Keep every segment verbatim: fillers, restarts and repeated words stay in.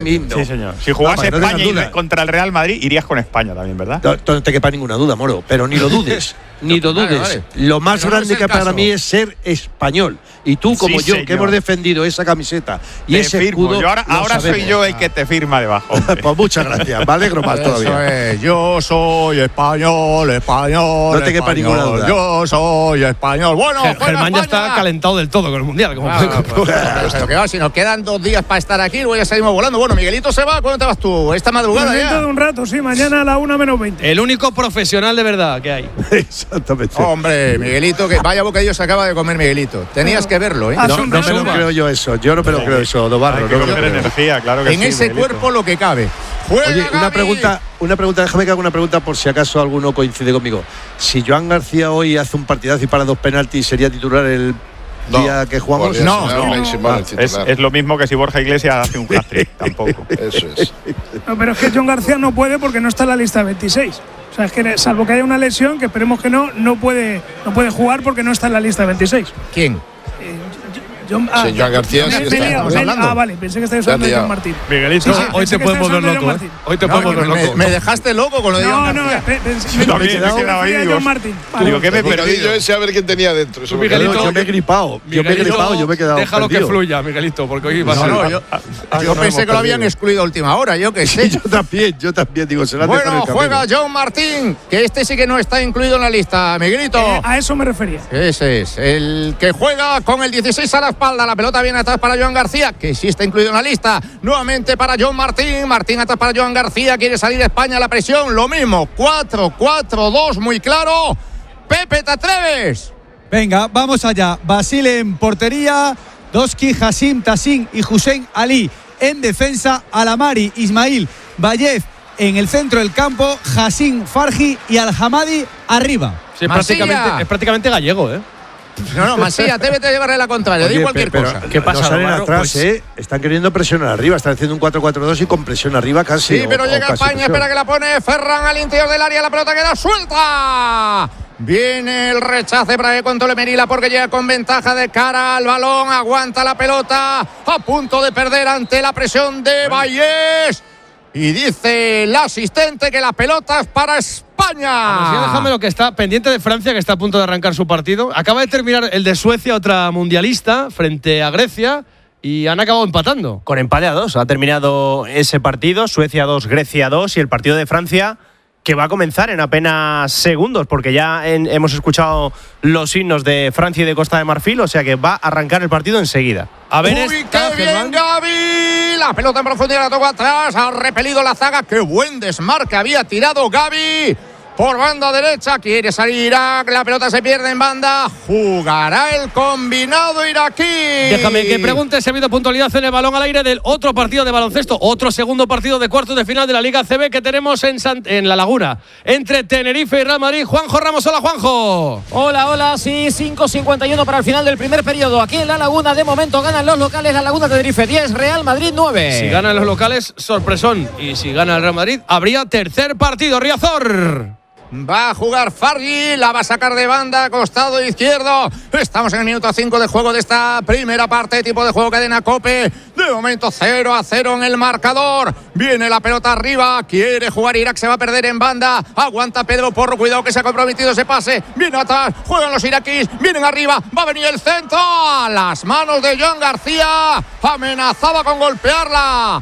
No. Sí, señor. Si jugase no, España no y contra el Real Madrid, irías con España también, ¿verdad? No, no te quepa ninguna duda, Moro, pero ni lo dudes. Ni lo dudes. Vale, vale. Lo más pero grande no es que para mí es ser español. Y tú, como sí, yo, señor. que hemos defendido esa camiseta y te ese firmo. escudo. Yo ahora ahora soy yo el que te firma debajo. Pues muchas gracias. Me alegro más todavía. Es. Yo soy español, español. No te quepa ninguna duda. Yo soy español. Bueno, Germán ya está calentado del todo con el mundial. Como ah, pues, pues, que va, si nos quedan dos días para estar aquí, luego ya salimos volando. Bueno, Miguelito se va. ¿Cuándo te vas tú? Esta madrugada ya. Dentro de un rato, sí. Mañana a la una menos veinte. El único profesional de verdad que hay. Exactamente. Hombre, Miguelito, que vaya bocadillo se acaba de comer Miguelito. Tenías que verlo, ¿eh? No, no me lo creo yo eso. Yo no me lo creo eso, Dobarro. No me energía, claro que en sí, ese Miguelito. cuerpo lo que cabe. Juega, Oye, una Gaby. pregunta, una pregunta, déjame que haga una pregunta por si acaso alguno coincide conmigo. Si Joan García hoy hace un partidazo y para dos penaltis, ¿sería titular el no, día que jugamos? No, no, no. no. Ah, es, es lo mismo que si Borja Iglesias hace un hat-trick, tampoco. Eso es. No, pero es que Joan García no puede porque no está en la lista veintiséis. O sea, es que salvo que haya una lesión, que esperemos que no, no puede, no puede jugar porque no está en la lista veintiséis. ¿Quién? Eh, John, ah, sí, Joan García sí está. Liado, ah, vale, pensé que estáis hablando de John Martín. Miguelito, sí, sí, hoy te podemos ver loco, ¿eh? Hoy te podemos ver loco. Me dejaste loco con lo de Joan No, no, García. me también me he quedado ahí, digo, John Martín. Digo, ¿qué me he perdido? Yo ese a ver quién tenía dentro. Eso Miguelito, yo me he gripado. Yo me he gripado, yo me he quedado déjalo perdido. que fluya, Miguelito, porque hoy va a ser. No, yo, yo pensé que lo habían excluido a última hora, yo qué sé. Yo también, yo también digo, se la Bueno, juega John Martín, que este sí que no está incluido en la lista, Miguelito. Eh, a eso me refería. Ese es, el que juega con el dieciséis a la espalda, la pelota viene atrás para Joan García, que sí está incluido en la lista. Nuevamente para John Martín, Martín atrás para Joan García, quiere salir España a la presión, lo mismo, cuatro cuatro dos, muy claro. Pepe, ¿te atreves? Venga, vamos allá. Basile en portería, Doski, Hassim, Tassin y Hussein Ali en defensa, Alamari, Ismail, Vallev en el centro del campo, Hassim, Farji y Al-Hamadi arriba. Sí, es, prácticamente, es prácticamente gallego, ¿eh? No, no, Masía, débete llevarle la contraria, di cualquier pero, cosa. ¿Qué pasa? No salen Navarro, atrás, pues, ¿eh? Están queriendo presionar arriba, están haciendo un cuatro cuatro dos y con presión arriba casi. Sí, pero o, llega o España, presión. espera que la pone Ferran al interior del área, la pelota queda suelta. Viene el rechace para que controle Merila porque llega con ventaja de cara al balón, aguanta la pelota, a punto de perder ante la presión de Vallés. Y dice el asistente que la pelota es para España. Sí, déjame lo que está pendiente de Francia, que está a punto de arrancar su partido. Acaba de terminar el de Suecia, otra mundialista, frente a Grecia, y han acabado empatando. Con empate a dos. Ha terminado ese partido, Suecia dos, Grecia dos, y el partido de Francia, que va a comenzar en apenas segundos, porque ya en, hemos escuchado los himnos de Francia y de Costa de Marfil, o sea que va a arrancar el partido enseguida. A ver, ¡Uy, qué bien, Gaby! La pelota en profundidad la tocó atrás, ha repelido la zaga. ¡Qué buen desmarque había tirado Gaby! Por banda derecha, quiere salir Irak, la pelota se pierde en banda, jugará el combinado iraquí. Déjame que pregunte si ha habido puntualidad en el balón al aire del otro partido de baloncesto, otro segundo partido de cuartos de final de la Liga C B que tenemos en, San, en La Laguna, entre Tenerife y Real Madrid. Juanjo Ramos, hola Juanjo. Hola, hola, sí, cinco cincuenta y uno para el final del primer periodo. Aquí en La Laguna, de momento ganan los locales, La Laguna Tenerife diez, Real Madrid nueve. Si ganan los locales, sorpresón, y si gana el Real Madrid, habría tercer partido, Riazor. Va a jugar Fargi, la va a sacar de banda, costado izquierdo. Estamos en el minuto cinco de juego de esta primera parte, tipo de juego cadena COPE. De momento cero a cero en el marcador. Viene la pelota arriba, quiere jugar Irak, se va a perder en banda. Aguanta Pedro Porro, cuidado que se ha comprometido ese pase. Viene atrás, juegan los iraquíes, vienen arriba, va a venir el centro. A las manos de Joan García, amenazaba con golpearla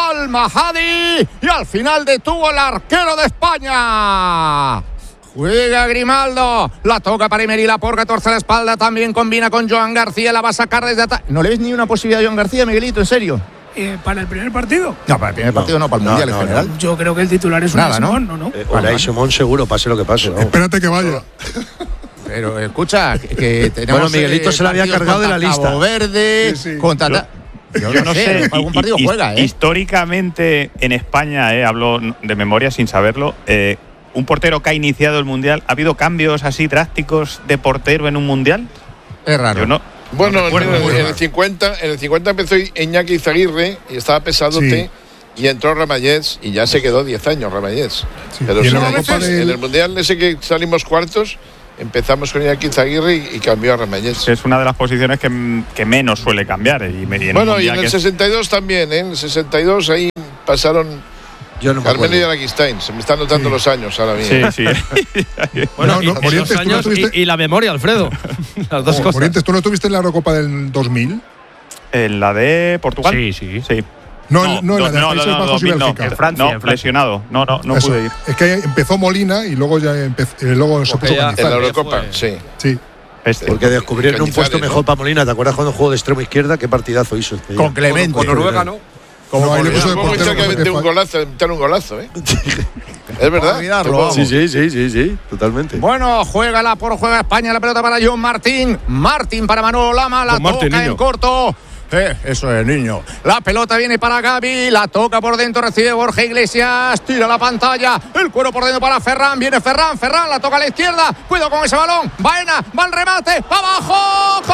Al-Mahadi y al final detuvo el arquero de España. Juega Grimaldo, la toca para Emery Laporte, torce la espalda, también combina con Joan García, la va a sacar desde atrás. ¿No le ves ni una posibilidad a Joan García, Miguelito, en serio? Eh, ¿Para el primer partido? No, para el primer no, partido no, para el no, mundial no, en general. no. Yo creo que el titular es Nada, Unai ¿no? Simón, ¿no? no. Eh, Unai Simón seguro, pase lo que pase. Vamos. Espérate que vaya. Pero escucha, que, que tenemos. Bueno, Miguelito eh, se la había cargado de la lista. Cabo Verde, sí, sí. contra. Yo, Yo, yo no no sé, sé, algún y- partido y- juega, ¿eh? Históricamente en España, eh, hablo de memoria sin saberlo, eh, un portero que ha iniciado el Mundial, ¿ha habido cambios así drásticos de portero en un Mundial? Es raro. Yo no. Bueno, no recuerdo, en, muy en raro. el cincuenta, en el cincuenta empezó Iñaki Izaguirre y estaba pesadote. Sí. Y entró Ramallets y ya se quedó diez años Ramallets. Sí. Pero Y sí, en la en, Copa el, del- en el Mundial ese que salimos cuartos, empezamos con Iñaki Izaguirre y, y cambió a Ramallets. Es una de las posiciones que, que menos suele cambiar. Y, me- y en un Bueno, y mundial en que el es- sesenta y dos también, ¿eh? En el sesenta y dos ahí pasaron Yo no me Carmelo y acuerdo. Araquistain. Se me están notando sí. los años ahora mismo. Sí, sí. Bueno, No, no, y, y Morientes, los ¿tú no años tuviste? y, y la memoria, Alfredo. Las dos Oh, cosas. Morientes, ¿tú no estuviste en la Eurocopa del dos mil? ¿En la de Portugal? Sí, sí. Sí. No, no, no, en la de no, Países no, no, Bajos y no, Bélgica. en Francia, no, en Francia. lesionado. No, no, no Eso. pude ir. Es que empezó Molina y luego ya empezó, eh, luego se puso ya- Cañizar. En la Eurocopa, fue- sí. Sí. Este. Porque descubrieron un puesto Cañizares, mejor ¿no? para Molina. ¿Te acuerdas cuando jugó de extremo izquierda? Qué partidazo hizo este. Con Clemente. Con Noruega, ¿no? No, ahí le puso de Luego portero. hizo que que meter un fue- golazo, meter un golazo, ¿eh? Es verdad. olvidarlo, Luego- Sí, sí, sí, sí, sí, totalmente. Bueno, juega la por juega España, la pelota para John Martín. Martín para Manolo Lama, la Con Martín, toca niño. en corto. Eh, eso es, niño. La pelota viene para Gaby, la toca por dentro, recibe Borja Iglesias, tira la pantalla, el cuero por dentro para Ferran, viene Ferran, Ferran, la toca a la izquierda, cuidado con ese balón, Baena, va al remate, va abajo,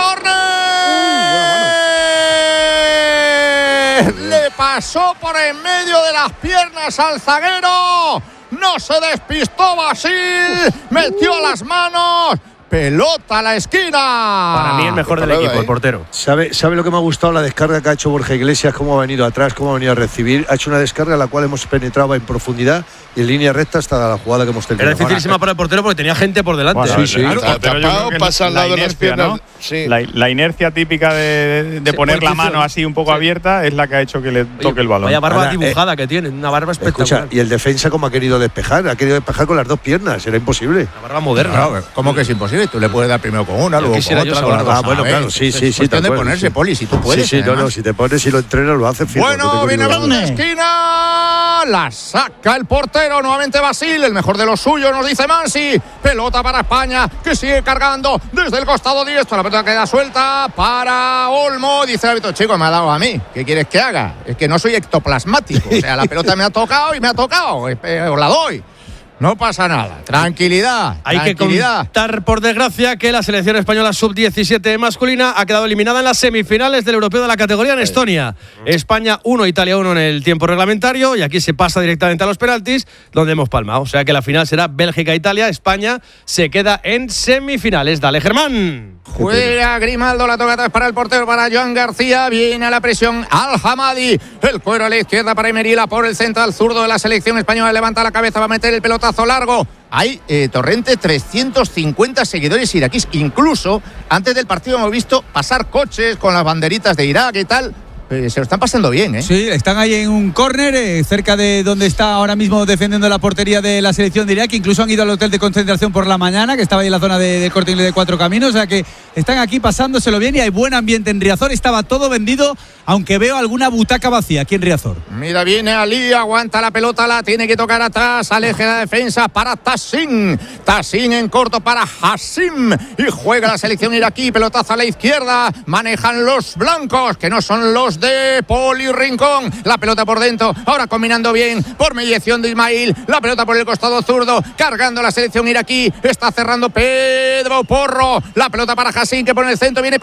córner. Le pasó por en medio de las piernas al zaguero, no se despistó Basil, metió las manos. Pelota a la esquina. Para mí el mejor del parada, equipo, ¿eh? el portero. ¿Sabe, ¿Sabe lo que me ha gustado? La descarga que ha hecho Borja Iglesias, cómo ha venido atrás, cómo ha venido a recibir. Ha hecho una descarga en la cual hemos penetrado en profundidad y en línea recta hasta la jugada que hemos tenido. Era dificilísima para el portero porque tenía gente por delante. Bueno, Sí, sí. claro, Está pero yo tapado, creo que pasa al la lado de las inercia, piernas. ¿no? Sí. La, la inercia típica de, de Sí, poner la porque hizo- mano así un poco sí. abierta es la que ha hecho que le toque el balón. Vaya barba Ahora, dibujada que tiene, una barba espectacular. Escucha, y el defensa cómo ha querido despejar, ha querido despejar con las dos piernas, era imposible. Una barba moderna. Claro, ¿cómo que es imposible? Tú le puedes dar primero con una, Yo luego con quisiera yo otra, esa luego barba. con Ah, bueno, otra, claro, ¿eh? sí, Es sí, sí. cuestión de de acuerdo, ponerse, sí. Poli, si tú puedes. Sí, sí, no, además. no, si te pones y lo entrenas lo haces fijo, Bueno, no te viene preocupes. balón de esquina, la saca el portero, nuevamente Basil, el mejor de los suyos, nos dice Mansi. Pelota para España, que sigue cargando desde el costado diestro, la pelota queda suelta para Olmo. Dice el árbitro, chico, me ha dado a mí, ¿qué quieres que haga? Es que no soy ectoplasmático, o sea, la pelota me ha tocado y me ha tocado, eh, os la doy. No pasa nada, tranquilidad, Hay que tranquilidad. contar, por desgracia, que la selección española sub diecisiete masculina ha quedado eliminada en las semifinales del europeo de la categoría en Estonia. España uno, Italia uno en el tiempo reglamentario y aquí se pasa directamente a los penaltis, donde hemos palmado. O sea que la final será Bélgica-Italia. España se queda en semifinales. Dale, Germán. Juega Grimaldo, la toca atrás para el portero, para Joan García. Viene a la presión Al-Hamadi. El cuero a la izquierda para Emerila por el central zurdo de la selección española. Levanta la cabeza, va a meter el pelotazo largo. Hay, eh, Torrente, trescientos cincuenta seguidores iraquíes. Incluso antes del partido hemos visto pasar coches con las banderitas de Irak y tal. Eh, se lo están pasando bien, ¿eh? Sí, están ahí en un córner, eh, cerca de donde está ahora mismo defendiendo la portería de la selección de Irak. Incluso han ido al hotel de concentración por la mañana, que estaba ahí en la zona de, de Corte Inglés de Cuatro Caminos. O sea que están aquí pasándoselo bien y hay buen ambiente en Riazor. Estaba todo vendido, aunque veo alguna butaca vacía aquí en Riazor. Mira, viene Ali, aguanta la pelota, la tiene que tocar atrás, aleje la defensa para Tassin. Tassin en corto para Hassim. Y juega la selección iraquí, pelotazo a la izquierda. Manejan los blancos, que no son los de Poli Rincón. La pelota por dentro, ahora combinando bien por mediación de Ismail. La pelota por el costado zurdo, cargando la selección iraquí. Está cerrando Pedro Porro. La pelota para Hassim, que por el centro viene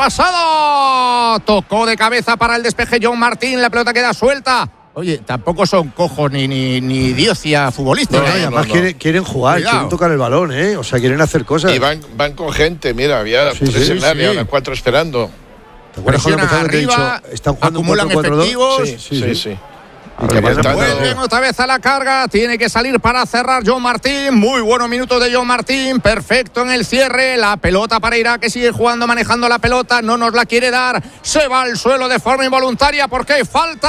pasado. Tocó de cabeza para el despeje John Martín. La pelota queda suelta. Oye, tampoco son cojos ni, ni, ni diocia futbolistas. No, ¿eh? y además no, no. Quieren, quieren jugar, Cuidado. quieren tocar el balón, ¿eh? O sea, quieren hacer cosas. Y van, van con gente, mira, había Sí, tres sí, en el área, sí. ahora cuatro esperando. ¿Te acuerdas cuando Presionan empezaba que te he arriba, dicho, están jugando un acumulan cuatro cuatro dos? efectivos. Sí, sí, sí. Y que Ahora van a ya poder- está. Vuelven otra vez a la carga, tiene que salir para cerrar John Martín, muy buenos minutos de John Martín, perfecto en el cierre, la pelota para Irak que sigue jugando, manejando la pelota, no nos la quiere dar, se va al suelo de forma involuntaria porque hay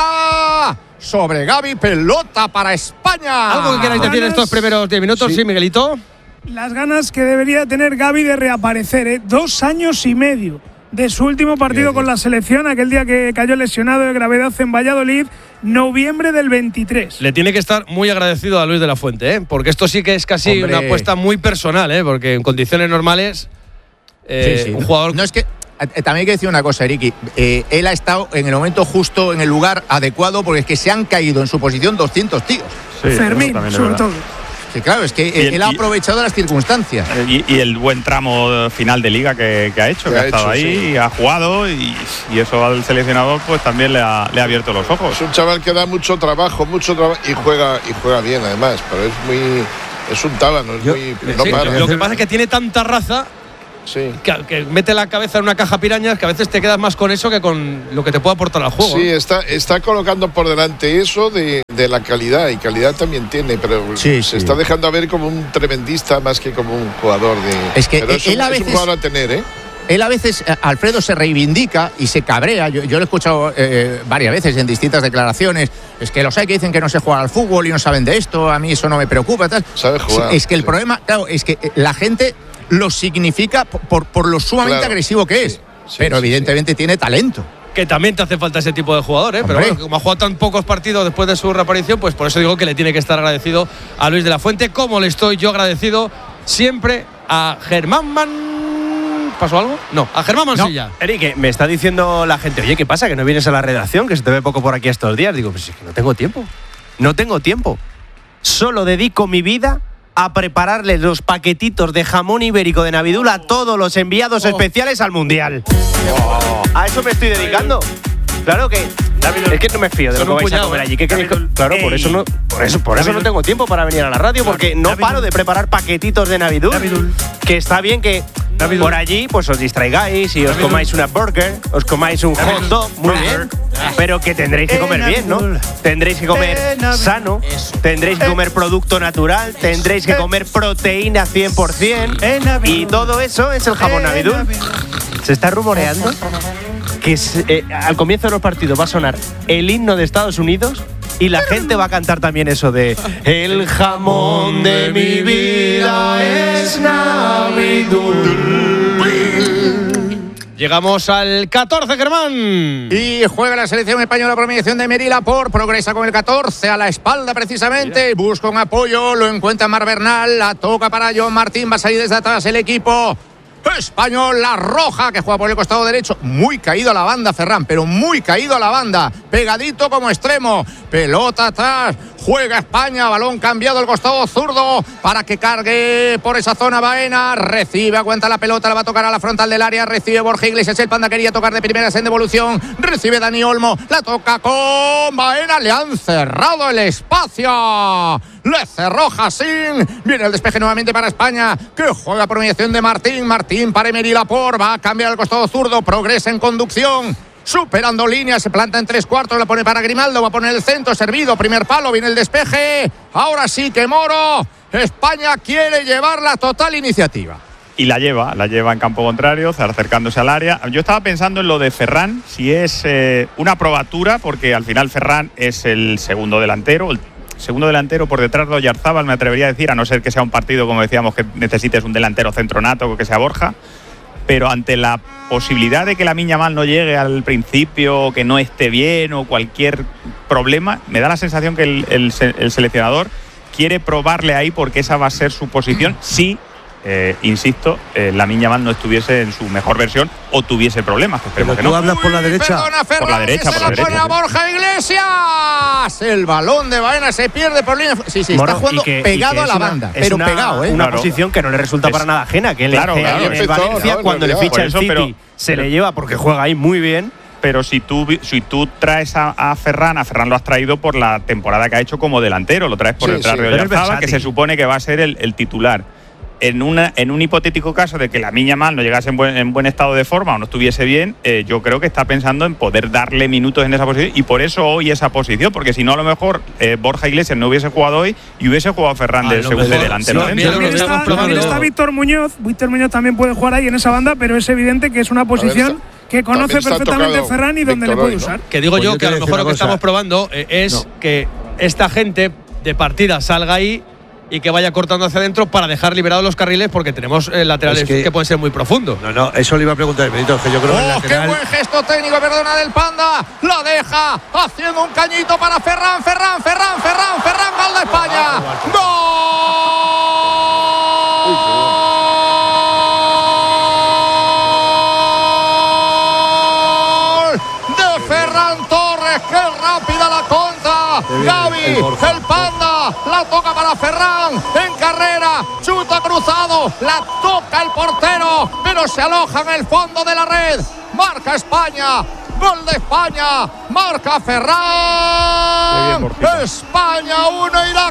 falta sobre Gaby, pelota para España. ¿Algo que queráis decir en estos primeros diez minutos? Sí, Miguelito. Las ganas que debería tener Gaby de reaparecer, ¿eh? Dos años y medio de su último partido con la selección, aquel día que cayó lesionado de gravedad en Valladolid, noviembre del veintitrés. Le tiene que estar muy agradecido a Luis de la Fuente, ¿eh? Porque esto sí que es casi Hombre. una apuesta muy personal, ¿eh? Porque en condiciones normales, eh, Sí, sí. un jugador. No es que. eh, También hay que decir una cosa, Eriki. Eh, él ha estado en el momento justo, en el lugar adecuado, porque es que se han caído en su posición doscientos tíos. Sí, eso Fermín, también es sobre verdad. todo. Que claro, es que Y el- él ha y- aprovechado las circunstancias. Y, y el buen tramo final de liga que, que ha hecho, Que que, ha ha estado hecho, ahí, sí. ha jugado y, y eso al seleccionador pues también le ha, le ha abierto los ojos. Es un chaval que da mucho trabajo, mucho trabajo y juega y juega bien además, pero es muy es un tábano, es Yo- muy sí, no Sí, para. lo que pasa es que tiene tanta raza Sí. Que, que mete la cabeza en una caja pirañas, que a veces te quedas más con eso que con lo que te puede aportar al juego. Sí, está, está colocando por delante eso de, de la calidad, y calidad también tiene, pero sí, se sí. está dejando a ver como un tremendista más que como un jugador de. Es que pero es, él un, a veces, es un jugador a tener, ¿eh? Él a veces, Alfredo, se reivindica y se cabrea. Yo, yo lo he escuchado eh, varias veces en distintas declaraciones. Es que los hay que dicen que no sé jugar al fútbol y no saben de esto, a mí eso no me preocupa. Tal. Sabe jugar. Es que el sí. problema, claro, es que la gente lo significa por, por, por lo sumamente claro. agresivo que es. Sí, sí, pero sí, evidentemente sí. tiene talento. Que también te hace falta ese tipo de jugador, ¿eh? Pero bueno, como ha jugado tan pocos partidos después de su reaparición, pues por eso digo que le tiene que estar agradecido a Luis de la Fuente, como le estoy yo agradecido siempre a Germán Man... ¿Pasó algo? No, a Germán Mansilla. No, Eric, me está diciendo la gente, oye, ¿qué pasa? Que no vienes a la redacción, que se te ve poco por aquí estos días. Digo, pues es que no tengo tiempo. No tengo tiempo. Solo dedico mi vida a prepararles los paquetitos de jamón ibérico de Navidul a todos los enviados oh. especiales al Mundial. Oh. A eso me estoy dedicando. Claro que es que no me fío de lo que vais a comer allí. ¿Qué queréis? Claro, por eso no, por eso, por eso no tengo tiempo para venir a la radio, porque no paro de preparar paquetitos de Navidul. Que está bien que por allí pues os distraigáis y os comáis una burger, os comáis un hot dog, muy bien. Pero que tendréis que comer bien, ¿no? Tendréis que comer sano, tendréis que comer producto natural, tendréis que comer proteína cien por ciento. Y todo eso es el jamón Navidul. Se está rumoreando que eh, al comienzo de los partidos va a sonar el himno de Estados Unidos y la gente va a cantar también eso de el jamón de mi vida es Navidul. Llegamos al catorce, Germán. Y juega la selección española por mediación de Merila por progresa con el catorce a la espalda precisamente. Mira. Busca un apoyo, lo encuentra Mar Bernal, la toca para John Martín, va a salir desde atrás el equipo español, la roja, que juega por el costado derecho. Muy caído a la banda, Ferran, pero muy caído a la banda. Pegadito como extremo. Pelota atrás. Juega España. Balón cambiado al costado zurdo para que cargue por esa zona Baena. Recibe, aguanta la pelota, la va a tocar a la frontal del área. Recibe Borja Iglesias. El Panda quería tocar de primeras en devolución. Recibe Dani Olmo. La toca con Baena. Le han cerrado el espacio. Le cerró Jacín. Viene el despeje nuevamente para España, que juega por mediación de Martín. Martín para Emery Laporte. Va a cambiar al costado zurdo. Progresa en conducción. Superando líneas. Se planta en tres cuartos. La pone para Grimaldo. Va a poner el centro. Servido. Primer palo. Viene el despeje. Ahora sí que Moro. España quiere llevar la total iniciativa. Y la lleva, la lleva en campo contrario, acercándose al área. Yo estaba pensando en lo de Ferran, si es eh, una probatura, porque al final Ferran es el segundo delantero, el segundo delantero por detrás de Oyarzábal, me atrevería a decir, a no ser que sea un partido, como decíamos, que necesites un delantero centronato, que sea Borja. Pero ante la posibilidad de que Lamine Yamal no llegue al principio, que no esté bien o cualquier problema, me da la sensación que el, el, el seleccionador quiere probarle ahí, porque esa va a ser su posición si, eh, insisto, eh, Lamine Yamal no estuviese en su mejor versión o tuviese problemas. Que esperemos que no. Tú hablas por la derecha. Perdona, Ferran, por la derecha, por la derecha. Pone a Borja Iglesias. El balón de Baena se pierde por línea. Sí, sí, Moro, está jugando que, pegado a la una, banda, pero una, pegado, ¿eh? Una claro. posición que no le resulta es, para nada ajena, que claro, el, claro, el, el Valencia, no, cuando no, le ficha el eso, City, pero, se pero, le lleva porque juega ahí muy bien. Pero si tú, si tú traes a, a Ferran, a Ferran lo has traído por la temporada que ha hecho como delantero, lo traes por sí, detrás sí, de Oyarzábal, que se supone que va a ser el, el titular. En, una, en un hipotético caso de que Lamine Yamal no llegase en buen, en buen estado de forma o no estuviese bien, eh, yo creo que está pensando en poder darle minutos en esa posición, y por eso hoy esa posición, porque si no, a lo mejor eh, Borja Iglesias no hubiese jugado hoy y hubiese jugado Ferran ah, de segundo de delantero. Sí, también está, también está Víctor Muñoz. Víctor Muñoz también puede jugar ahí en esa banda, pero es evidente que es una posición que conoce perfectamente Ferran y donde le puede hoy, usar. ¿no? Que digo pues yo, yo que a lo mejor lo que cosa. estamos probando eh, es no. que esta gente de partida salga ahí y que vaya cortando hacia adentro para dejar liberados los carriles, porque tenemos eh, laterales es que, que pueden ser muy profundos. No, no, eso le iba a preguntar, Benito, que yo creo oh, que el lateral… ¡Qué buen gesto técnico, perdona, del Panda! ¡La deja! Haciendo un cañito para Ferran, Ferran, Ferran, Ferran, Ferran, gol de España. ¡Gol! De Ferran Torres, qué rápida la contra. Gavi, el, el Panda. La toca para Ferran, en carrera, chuta cruzado, la toca el portero, pero se aloja en el fondo de la red. Marca España, gol de España, marca Ferran. España uno, Irak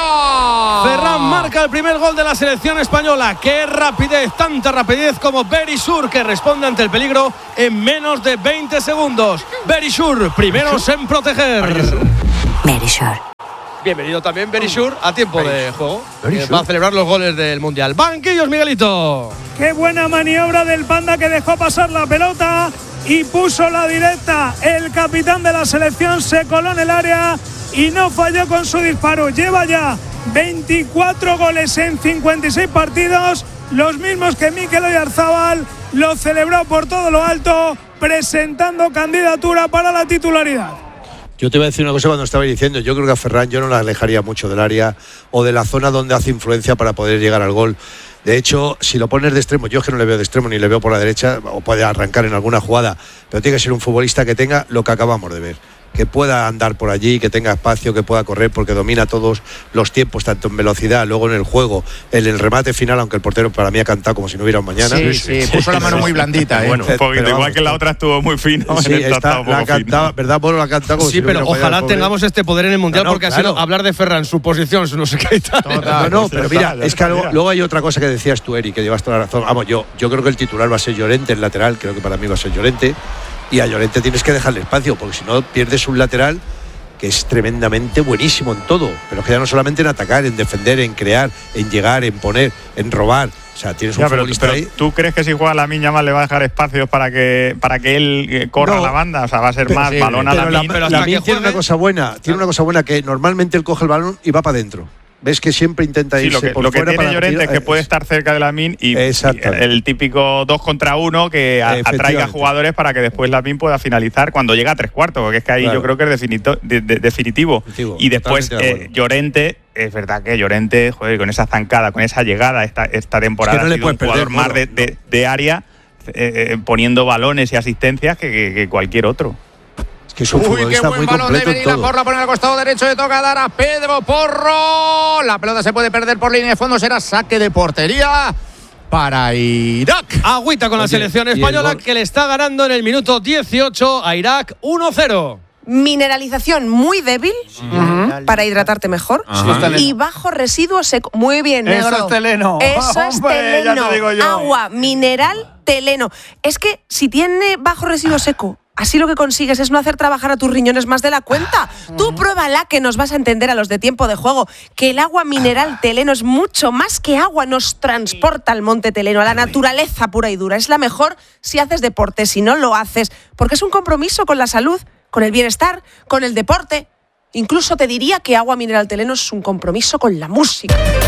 cero. Ferran marca el primer gol de la selección española. ¡Qué rapidez! Tanta rapidez como Berisur, que responde ante el peligro en menos de veinte segundos. Berisur, primeros en proteger. Berisur. Bienvenido también Berisur a tiempo de juego. Va a celebrar los goles del Mundial. Banquillos, Miguelito. Qué buena maniobra del Panda, que dejó pasar la pelota y puso la directa. El capitán de la selección se coló en el área y no falló con su disparo. Lleva ya veinticuatro goles en cincuenta y seis partidos, los mismos que Mikel Oyarzabal. Lo celebró por todo lo alto, presentando candidatura para la titularidad. Yo te voy a decir una cosa cuando estaba diciendo, yo creo que a Ferran yo no la alejaría mucho del área o de la zona donde hace influencia para poder llegar al gol. De hecho, si lo pones de extremo, yo es que no le veo de extremo ni le veo por la derecha, o puede arrancar en alguna jugada, pero tiene que ser un futbolista que tenga lo que acabamos de ver, que pueda andar por allí, que tenga espacio, que pueda correr, porque domina todos los tiempos, tanto en velocidad, luego en el juego, en el remate final, aunque el portero para mí ha cantado como si no hubiera un mañana. Sí, sí, sí, puso la mano muy blandita. ¿eh? Bueno, un poquito, igual que la otra estuvo muy fino. Sí, en el está, la ha cantado, ¿verdad? Bueno, la ha cantado como sí, si no pero ojalá un tengamos este poder en el Mundial, no, no, porque claro. Ha sido hablar de Ferran, su posición, su no sé qué y tal. No, no, pero mira, es que luego, luego hay otra cosa que decías tú, Eri, que llevas toda la razón. Vamos, yo, yo creo que el titular va a ser Llorente, el lateral, creo que para mí va a ser Llorente. Y a Llorente tienes que dejarle espacio, porque si no pierdes un lateral que es tremendamente buenísimo en todo, pero que ya no solamente en atacar, en defender, en crear, en llegar, en poner, en robar. O sea, tienes un ya, pero, futbolista pero ahí. ¿Tú crees que si juega Lamine Yamal le va a dejar espacios para que para que él corra no, la banda? O sea, va a ser pero, más sí, balón a Lamine. Pero Lamine tiene una cosa buena, tiene una cosa buena que normalmente él coge el balón y va para adentro. Ves que siempre intenta irse sí, lo que, por lo que fuera tiene para Llorente es que puede estar cerca de Lamine y, y el típico dos contra uno que a, atraiga jugadores para que después Lamine pueda finalizar cuando llega a tres cuartos, porque es que ahí claro. Yo creo que es definito, de, de, definitivo. definitivo. Y después eh, Llorente, es verdad que Llorente, joder, con esa zancada, con esa llegada esta, esta temporada, es que no ha sido un jugador perder, más no, de, de, no. de área, eh, poniendo balones y asistencias que, que, que cualquier otro. Que es un Uy, qué buen balón de Medina Porro, pone al costado derecho, le toca dar a Pedro Porro. La pelota se puede perder por línea de fondo, será saque de portería para Irak. Agüita con Oye, la selección española que le está ganando en el minuto dieciocho a Irak uno cero. Mineralización muy débil uh-huh. para hidratarte mejor uh-huh. y bajo residuo seco. Muy bien, negro. Eso es teleno. Eso es Hombre, teleno. Ya te digo yo. Agua mineral teleno. Es que si tiene bajo residuo seco, así lo que consigues es no hacer trabajar a tus riñones más de la cuenta. Uh-huh. Tú pruébala, que nos vas a entender a los de tiempo de juego que el agua mineral teleno es mucho más que agua. Nos transporta al monte teleno, a la naturaleza pura y dura. Es la mejor si haces deporte, si no lo haces, porque es un compromiso con la salud, con el bienestar, con el deporte. Incluso te diría que agua mineral teleno es un compromiso con la música.